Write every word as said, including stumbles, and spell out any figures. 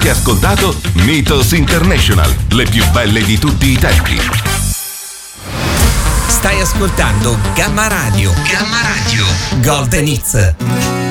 Avete ascoltato Mythos International, le più belle di tutti i tempi. Stai ascoltando Gamma Radio. Gamma Radio. Golden Hits.